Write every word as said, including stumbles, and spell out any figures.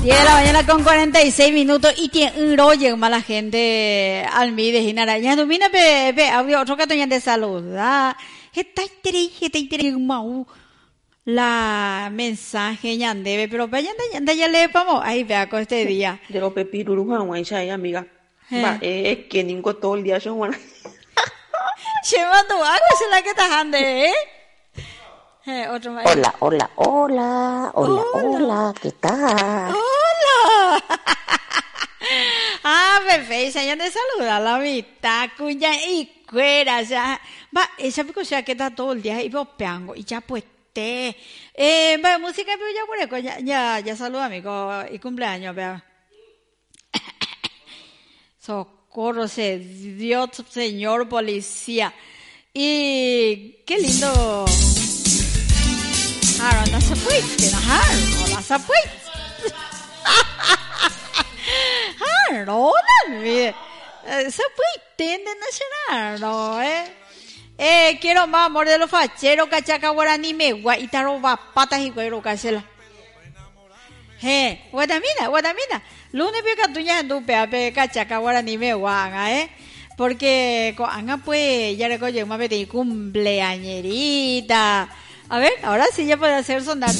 diez de la mañana con cuarenta y seis minutos y tiene un rollo más la gente al mí de Ginara. Ya no mira pe pe audio otro que tenía de saludar. Está triste, está triste mau. La mensaje ya debe, pero vaya ya ya le vamos. Ahí vea con este día. De los pepirurus guay chay amiga. Va, es que ningo todo el día son buenas. Lleva tu agua es la que estás ande, ¿eh? Eh, otro más. Hola, hola, hola, hola, hola, ¿qué tal? Hola. Ah, perfecto, ya te saluda la mitad, cuya y cuera, ya. Va, esa pico sea que está todo el día y vos peango y ya pues te. Eh, va, música pero ya por eso, ya, ya, ya saluda amigo y cumpleaños, vea. Socorro, se Dios, señor policía. Y qué lindo. Haron, no se fue, que no Haron, no se fue. Haron, mire, se fue, tiende nacional, no, eh. Eh, quiero más amor de los facheros, cachaca, guaraní, megua, y taroba, patas y cuero, cachela. Eh, guatamina, guatamina. Lunes pica tuya en tu peape, cachaca, guaraní, megua, eh. Porque, anga, pues, ya le coge una vez de cumpleañerita. A ver, ahora sí ya puede hacer sonar.